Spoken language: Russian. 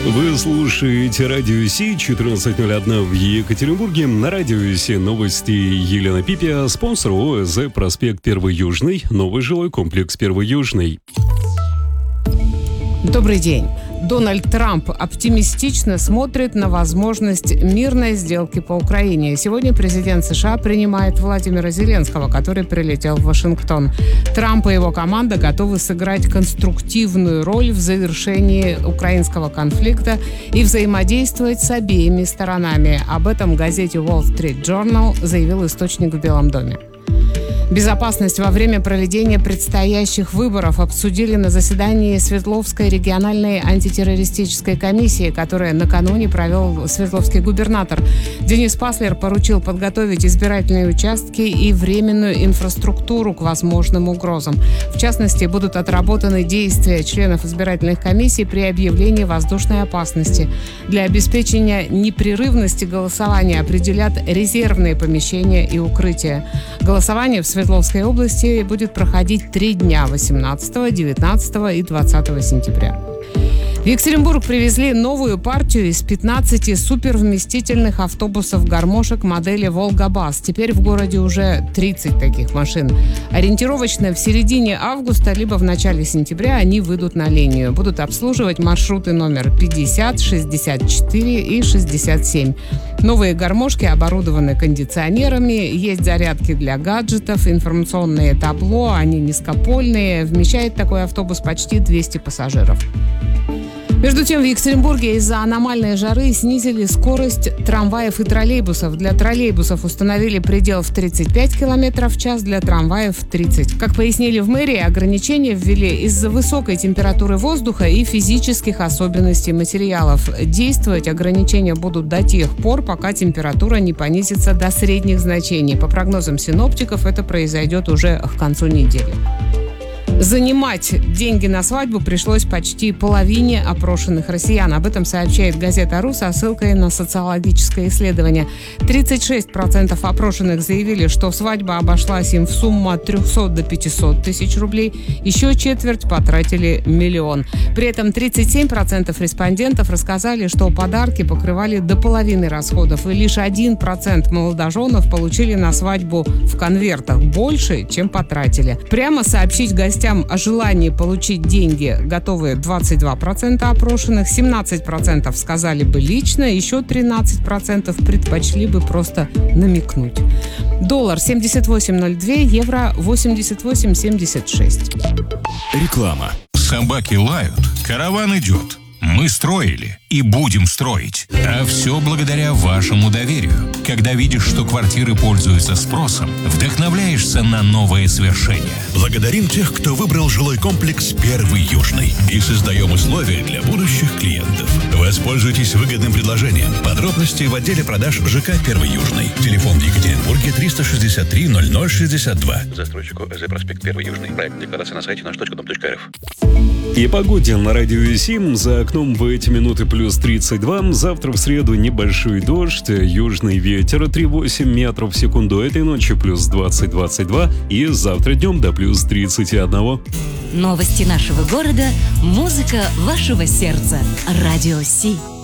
Вы слушаете Радио Си, 14:01 в Екатеринбурге. На Радио Си новости Елена Пипия, спонсор ОСЗ «Проспект 1 Южный», новый жилой комплекс 1 Южный. Добрый день. Дональд Трамп оптимистично смотрит на возможность мирной сделки по Украине. Сегодня президент США принимает Владимира Зеленского, который прилетел в Вашингтон. Трамп и его команда готовы сыграть конструктивную роль в завершении украинского конфликта и взаимодействовать с обеими сторонами. Об этом в газете Wall Street Journal заявил источник в Белом доме. Безопасность во время проведения предстоящих выборов обсудили на заседании Свердловской региональной антитеррористической комиссии, которое накануне провел свердловский губернатор. Денис Паслер поручил подготовить избирательные участки и временную инфраструктуру к возможным угрозам. В частности, будут отработаны действия членов избирательных комиссий при объявлении воздушной опасности. Для обеспечения непрерывности голосования определят резервные помещения и укрытия. Голосование в Свердловской области будет проходить 3 дня – 18, 19 и 20 сентября. В Екатеринбург привезли новую партию из 15 супервместительных автобусов-гармошек модели «Волга-Бас». Теперь в городе уже 30 таких машин. Ориентировочно в середине августа либо в начале сентября они выйдут на линию. Будут обслуживать маршруты номер 50, 64 и 67. Новые гармошки оборудованы кондиционерами, есть зарядки для гаджетов, информационные табло, они низкопольные. Вмещает такой автобус почти 200 пассажиров. Между тем, в Екатеринбурге из-за аномальной жары снизили скорость трамваев и троллейбусов. Для троллейбусов установили предел в 35 км в час, для трамваев – 30. Как пояснили в мэрии, ограничения ввели из-за высокой температуры воздуха и физических особенностей материалов. Действовать ограничения будут до тех пор, пока температура не понизится до средних значений. По прогнозам синоптиков, это произойдет уже к концу недели. Занимать деньги на свадьбу пришлось почти половине опрошенных россиян. Об этом сообщает газета «Ру» со ссылкой на социологическое исследование. 36% опрошенных заявили, что свадьба обошлась им в сумму от 300 до 500 тысяч рублей. Еще четверть потратили миллион. При этом 37% респондентов рассказали, что подарки покрывали до половины расходов. И лишь 1% молодоженов получили на свадьбу в конвертах больше, чем потратили. Прямо сообщить гостям о желании получить деньги готовы 22% опрошенных, 17% сказали бы лично, еще 13% предпочли бы просто намекнуть. Доллар 78.02, евро 88.76. Реклама. Собаки лают, караван идет. Мы строили и будем строить. А все благодаря вашему доверию. Когда видишь, что квартиры пользуются спросом, вдохновляешься на новые свершения. Благодарим тех, кто выбрал жилой комплекс 1 Южный. И создаем условия для будущих клиентов. Воспользуйтесь выгодным предложением. Подробности в отделе продаж ЖК 1 Южный. Телефон в Екатеринбурге 363 0062. Застройщику ОСЗ «Проспект 1 Южный». Проект декларации на сайте наш.дом.рф. И погоде на Радио Сим. За окном в эти минуты плюс 32. Завтра в среду небольшой дождь. Южный ветер 3,8 метров в секунду. Этой ночью плюс 20-22. И завтра днем до плюс 31. Новости нашего города. Музыка вашего сердца. Радио Си.